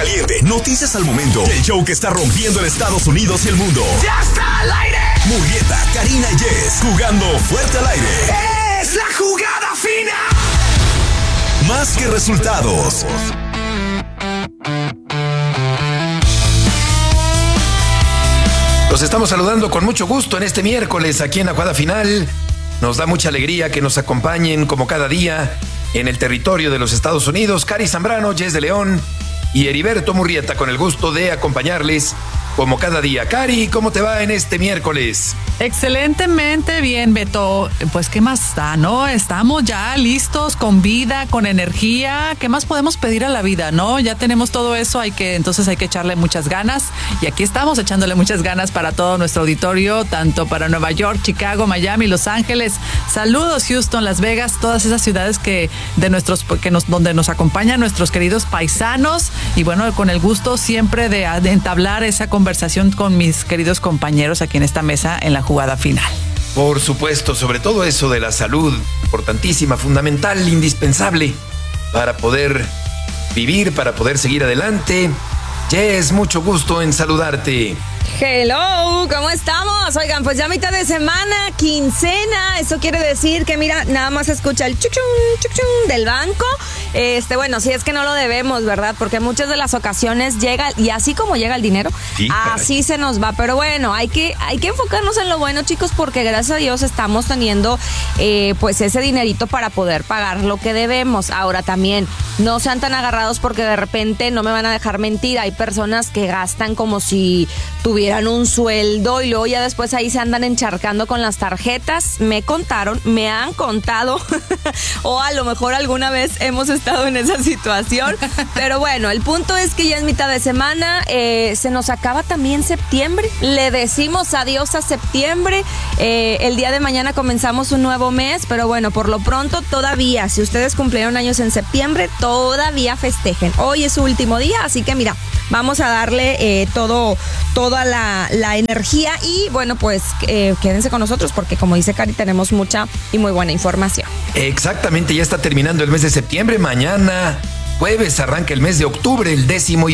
caliente, noticias al momento. El show que está rompiendo en Estados Unidos y el mundo. ¡Ya está al aire! Murrieta, Karina y Jess, jugando fuerte al aire. ¡Es la jugada fina! Más que resultados. Los estamos saludando con mucho gusto en este miércoles aquí en la jugada final. Nos da mucha alegría que nos acompañen como cada día en el territorio de los Estados Unidos. Cari Zambrano, Jess de León y Heriberto Murrieta, con el gusto de acompañarles como cada día. Cari, ¿cómo te va en este miércoles? Excelentemente bien, Beto. Pues, ¿qué más da, no? Estamos ya listos, con vida, con energía. ¿Qué más podemos pedir a la vida, no? Ya tenemos todo eso, entonces hay que echarle muchas ganas. Y aquí estamos echándole muchas ganas para todo nuestro auditorio, tanto para Nueva York, Chicago, Miami, Los Ángeles. Saludos, Houston, Las Vegas, todas esas ciudades donde nos acompañan nuestros queridos paisanos. Y bueno, con el gusto siempre de entablar esa conversación con mis queridos compañeros aquí en esta mesa en la jugada final. Por supuesto, sobre todo eso de la salud, importantísima, fundamental, indispensable para poder vivir, para poder seguir adelante. Jess, mucho gusto en saludarte. Hello, ¿cómo estamos? Oigan, pues ya mitad de semana, quincena, eso quiere decir que mira, nada más escucha el chuchun, chuchun del banco. Bueno, si es que no lo debemos, ¿verdad? Porque muchas de las ocasiones llega, y así como llega el dinero, sí, así se nos va. Pero bueno, hay que enfocarnos en lo bueno, chicos, porque gracias a Dios estamos teniendo pues ese dinerito para poder pagar lo que debemos. Ahora también, no sean tan agarrados porque de repente, no me van a dejar mentir, hay personas que gastan como si tuvieran un sueldo y luego ya después ahí se andan encharcando con las tarjetas. Me han contado o a lo mejor alguna vez hemos estado en esa situación, pero bueno, el punto es que ya es mitad de semana, se nos acaba también septiembre, le decimos adiós a septiembre, el día de mañana comenzamos un nuevo mes, pero bueno, por lo pronto todavía, si ustedes cumplieron años en septiembre, todavía festejen, hoy es su último día, así que mira, vamos a darle toda la energía y bueno, pues quédense con nosotros porque como dice Cari, tenemos mucha y muy buena información. Exactamente, ya está terminando el mes de septiembre, mañana jueves arranca el mes de octubre, el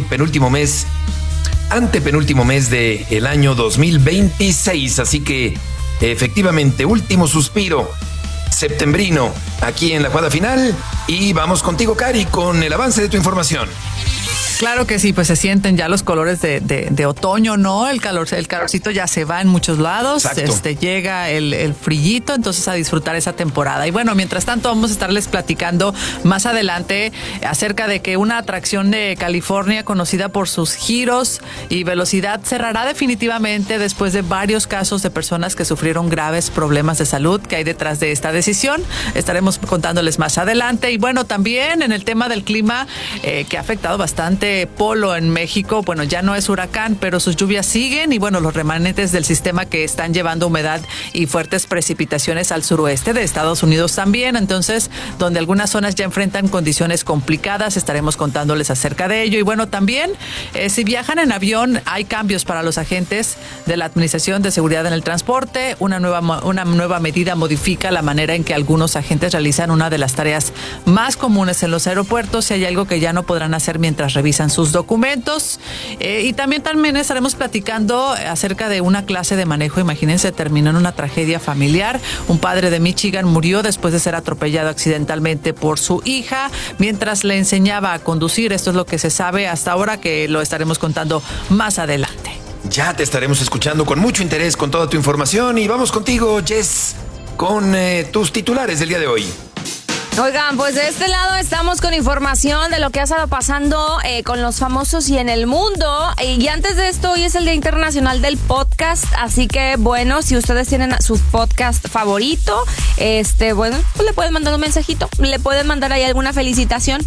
antepenúltimo mes del año 2026, así que efectivamente, último suspiro septembrino aquí en la jugada final y vamos contigo, Cari, con el avance de tu información. Claro que sí, pues se sienten ya los colores de otoño, ¿no? El calorcito ya se va en muchos lados. Exacto. Llega el frillito, entonces a disfrutar esa temporada. Y bueno, mientras tanto vamos a estarles platicando más adelante acerca de que una atracción de California conocida por sus giros y velocidad cerrará definitivamente después de varios casos de personas que sufrieron graves problemas de salud que hay detrás de esta decisión. Estaremos contándoles más adelante. Y bueno, también en el tema del clima que ha afectado bastante Polo en México, bueno, ya no es huracán, pero sus lluvias siguen y bueno, los remanentes del sistema que están llevando humedad y fuertes precipitaciones al suroeste de Estados Unidos también, entonces, donde algunas zonas ya enfrentan condiciones complicadas, estaremos contándoles acerca de ello y bueno, también, si viajan en avión, hay cambios para los agentes de la Administración de Seguridad en el Transporte, una nueva medida modifica la manera en que algunos agentes realizan una de las tareas más comunes en los aeropuertos y hay algo que ya no podrán hacer mientras revisan sus documentos y también estaremos platicando acerca de una clase de manejo. Imagínense, terminó en una tragedia familiar. Un padre de Michigan murió después de ser atropellado accidentalmente por su hija mientras le enseñaba a conducir. Esto es lo que se sabe hasta ahora, que lo estaremos contando más adelante. Ya te estaremos escuchando con mucho interés con toda tu información y vamos contigo, Jess, con tus titulares del día de hoy. Oigan, pues de este lado estamos con información de lo que ha estado pasando con los famosos y en el mundo. Y antes de esto, hoy es el Día Internacional del Podcast, así que bueno, si ustedes tienen su podcast favorito, bueno, pues le pueden mandar un mensajito, le pueden mandar ahí alguna felicitación.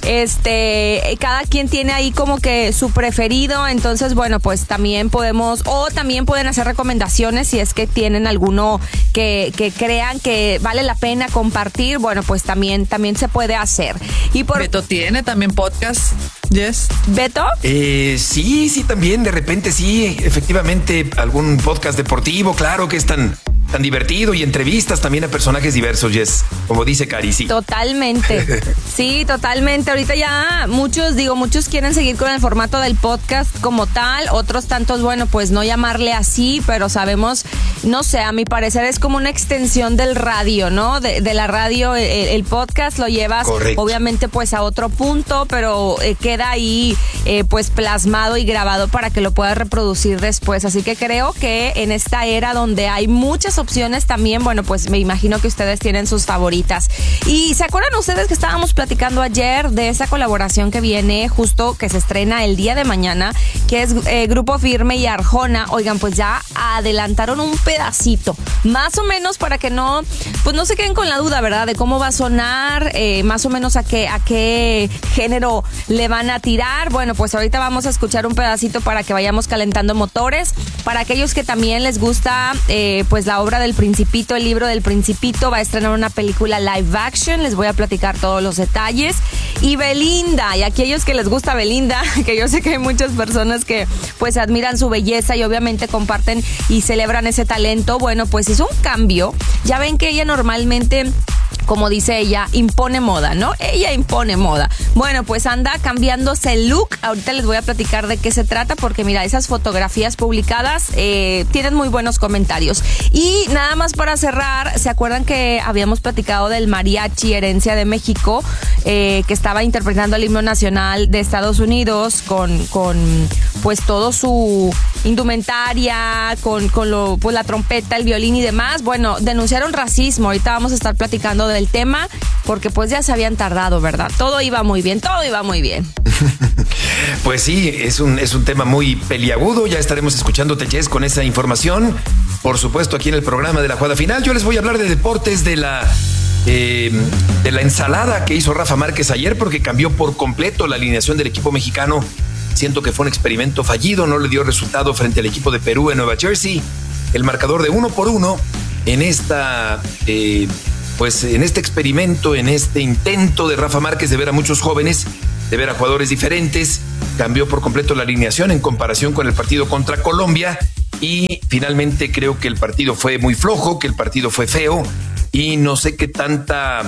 Cada quien tiene ahí como que su preferido, entonces bueno, pues también pueden hacer recomendaciones si es que tienen alguno que crean que vale la pena compartir, bueno, pues también se puede hacer. Beto tiene también podcast, Yes. ¿Beto? Sí, también de repente sí, efectivamente algún podcast deportivo, claro que es tan tan divertido y entrevistas también a personajes diversos, Jess, como dice Cari, sí. Totalmente. Sí, totalmente. Ahorita ya muchos quieren seguir con el formato del podcast como tal, otros tantos, bueno, pues no llamarle así, pero sabemos, no sé, a mi parecer es como una extensión del radio, ¿no? De la radio, el podcast lo llevas, correcto, obviamente pues a otro punto, pero queda ahí pues plasmado y grabado para que lo puedas reproducir después. Así que creo que en esta era donde hay muchas opciones también, bueno, pues me imagino que ustedes tienen sus favoritas. Y ¿se acuerdan ustedes que estábamos platicando ayer de esa colaboración que viene justo, que se estrena el día de mañana, que es Grupo Firme y Arjona? Oigan, pues ya adelantaron un pedacito, más o menos para que no se queden con la duda, ¿verdad? De cómo va a sonar, más o menos a qué género le van a tirar. Bueno, pues ahorita vamos a escuchar un pedacito para que vayamos calentando motores. Para aquellos que también les gusta pues la obra del Principito, el libro del Principito, va a estrenar una película live action, les voy a platicar todos los detalles. Y Belinda, y aquellos que les gusta Belinda, que yo sé que hay muchas personas que pues admiran su belleza y obviamente comparten y celebran ese talento, bueno, pues hizo un cambio. Ya ven que ella normalmente, como dice ella, impone moda, ¿no? Ella impone moda. Bueno, pues anda cambiándose el look. Ahorita les voy a platicar de qué se trata, porque mira, esas fotografías publicadas tienen muy buenos comentarios. Y nada más para cerrar, ¿se acuerdan que habíamos platicado del mariachi Herencia de México, que estaba interpretando el himno nacional de Estados Unidos con pues todo su indumentaria, con la trompeta, el violín y demás? Bueno, denunciaron racismo. Ahorita vamos a estar platicando del tema, porque pues ya se habían tardado, ¿verdad? Todo iba muy bien. Pues sí, es un tema muy peliagudo. Ya estaremos escuchándote, Jess, con esa información. Por supuesto, aquí en el programa de La Jugada Final. Yo les voy a hablar de deportes, de la ensalada que hizo Rafa Márquez ayer, porque cambió por completo la alineación del equipo mexicano. Siento que fue un experimento fallido, no le dio resultado frente al equipo de Perú en Nueva Jersey. El marcador de 1-1 en en este experimento, en este intento de Rafa Márquez de ver a muchos jóvenes, de ver a jugadores diferentes, cambió por completo la alineación en comparación con el partido contra Colombia, y finalmente creo que el partido fue muy flojo, que el partido fue feo, y no sé qué tanto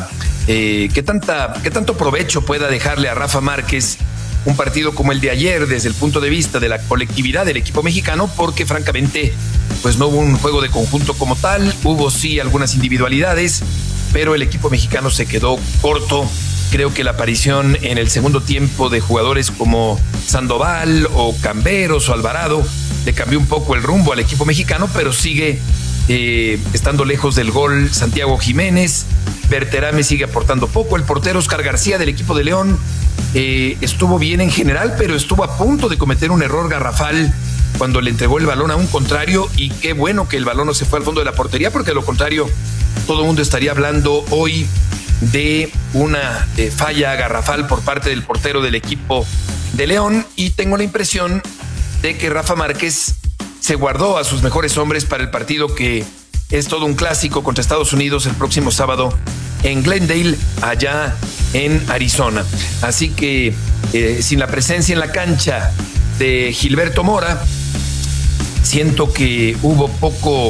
provecho pueda dejarle a Rafa Márquez un partido como el de ayer desde el punto de vista de la colectividad del equipo mexicano, porque francamente pues no hubo un juego de conjunto como tal, hubo sí algunas individualidades, pero el equipo mexicano se quedó corto. Creo que la aparición en el segundo tiempo de jugadores como Sandoval o Camberos o Alvarado le cambió un poco el rumbo al equipo mexicano, pero sigue estando lejos del gol Santiago Jiménez. Berterame sigue aportando poco. El portero Oscar García del equipo de León estuvo bien en general, pero estuvo a punto de cometer un error garrafal cuando le entregó el balón a un contrario, y qué bueno que el balón no se fue al fondo de la portería, porque de lo contrario todo el mundo estaría hablando hoy de una falla garrafal por parte del portero del equipo de León. Y tengo la impresión de que Rafa Márquez se guardó a sus mejores hombres para el partido que es todo un clásico contra Estados Unidos el próximo sábado en Glendale, allá en Arizona. Así que sin la presencia en la cancha de Gilberto Mora, siento que hubo poco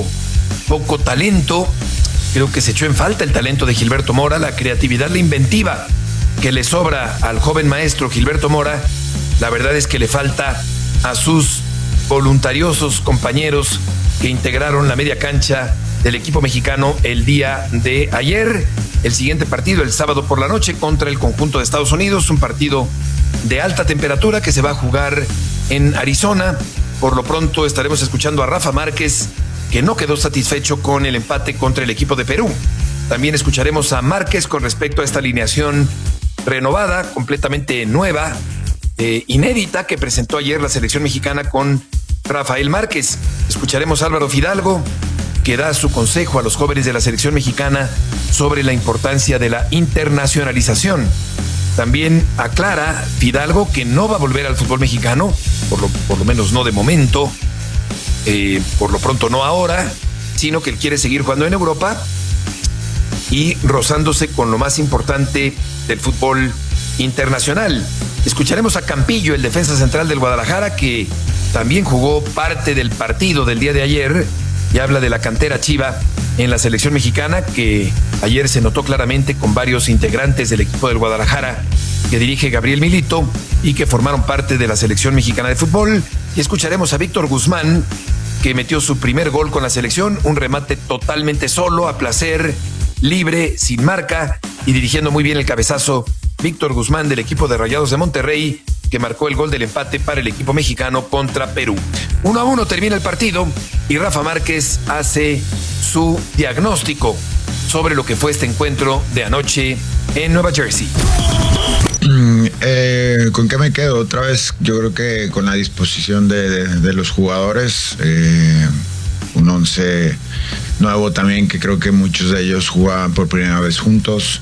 talento. Creo que se echó en falta el talento de Gilberto Mora, la creatividad, la inventiva que le sobra al joven maestro Gilberto Mora. La verdad es que le falta a sus voluntariosos compañeros que integraron la media cancha del equipo mexicano el día de ayer. El siguiente partido, el sábado por la noche, contra el conjunto de Estados Unidos, un partido de alta temperatura que se va a jugar en Arizona. Por lo pronto estaremos escuchando a Rafa Márquez, que no quedó satisfecho con el empate contra el equipo de Perú. También escucharemos a Márquez con respecto a esta alineación renovada, completamente nueva, inédita, que presentó ayer la selección mexicana con Rafael Márquez. Escucharemos a Álvaro Fidalgo, que da su consejo a los jóvenes de la selección mexicana sobre la importancia de la internacionalización. También aclara Fidalgo que no va a volver al fútbol mexicano, por lo menos no de momento, por lo pronto no ahora, sino que él quiere seguir jugando en Europa y rozándose con lo más importante del fútbol internacional. Escucharemos a Campillo, el defensa central del Guadalajara, que también jugó parte del partido del día de ayer y habla de la cantera chiva en la selección mexicana, que ayer se notó claramente con varios integrantes del equipo del Guadalajara que dirige Gabriel Milito y que formaron parte de la selección mexicana de fútbol. Y escucharemos a Víctor Guzmán, que metió su primer gol con la selección, un remate totalmente solo, a placer, libre, sin marca y dirigiendo muy bien el cabezazo. Víctor Guzmán, del equipo de Rayados de Monterrey, que marcó el gol del empate para el equipo mexicano contra Perú. 1-1 termina el partido y Rafa Márquez hace su diagnóstico sobre lo que fue este encuentro de anoche en Nueva Jersey. ¿Con qué me quedo? Otra vez, yo creo que con la disposición de los jugadores, un 11 nuevo también, que creo que muchos de ellos jugaban por primera vez juntos.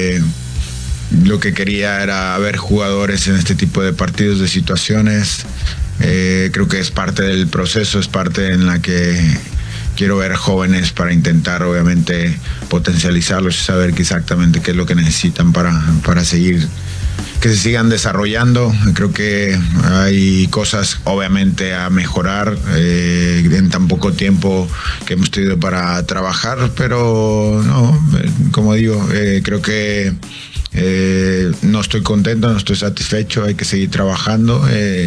Lo que quería era ver jugadores en este tipo de partidos, de situaciones. Creo que es parte del proceso, es parte en la que quiero ver jóvenes para intentar, obviamente, potencializarlos y saber exactamente qué es lo que necesitan para seguir, que se sigan desarrollando. Creo que hay cosas, obviamente, a mejorar en tan poco tiempo que hemos tenido para trabajar, pero no, como digo, creo que no estoy contento, no estoy satisfecho, hay que seguir trabajando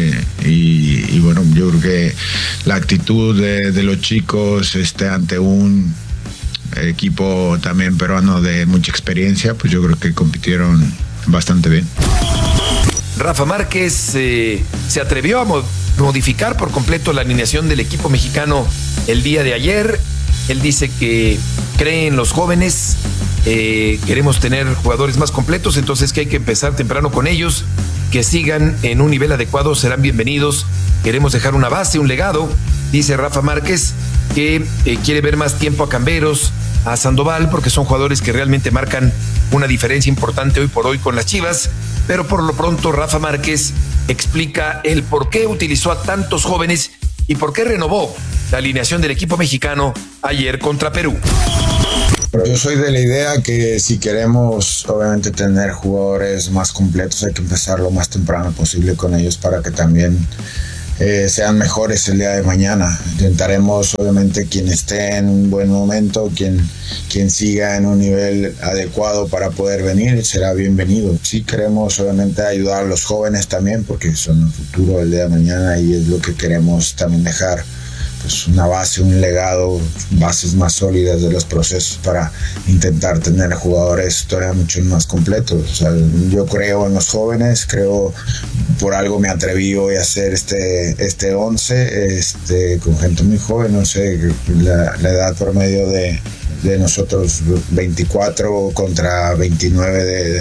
y bueno, yo creo que la actitud de los chicos ante un equipo también peruano de mucha experiencia, pues yo creo que compitieron bastante bien. Rafa Márquez se atrevió a modificar por completo la alineación del equipo mexicano el día de ayer. Él dice que cree en los jóvenes, queremos tener jugadores más completos, entonces que hay que empezar temprano con ellos, que sigan en un nivel adecuado, serán bienvenidos. Queremos dejar una base, un legado, dice Rafa Márquez, que quiere ver más tiempo a Camberos, a Sandoval, porque son jugadores que realmente marcan una diferencia importante hoy por hoy con las Chivas. Pero por lo pronto Rafa Márquez explica el por qué utilizó a tantos jóvenes y por qué renovó la alineación del equipo mexicano ayer contra Perú. Yo soy de la idea que si queremos obviamente tener jugadores más completos, hay que empezar lo más temprano posible con ellos para que también sean mejores el día de mañana. Intentaremos, obviamente, quien esté en un buen momento, quien siga en un nivel adecuado para poder venir, será bienvenido. Sí queremos, obviamente, ayudar a los jóvenes también, porque son el futuro del día de mañana y es lo que queremos también dejar. Pues una base, un legado, bases más sólidas de los procesos para intentar tener jugadores todavía mucho más completos. O sea, yo creo en los jóvenes, creo, por algo me atreví hoy a hacer este 11 con gente muy joven. No sé, la edad promedio de nosotros 24 contra 29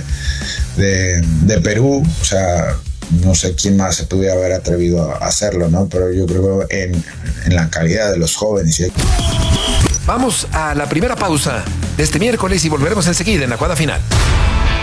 de Perú, o sea, no sé quién más se pudiera haber atrevido a hacerlo, ¿no? Pero yo creo en la calidad de los jóvenes. Vamos a la primera pausa de este miércoles y volveremos enseguida en la jugada final.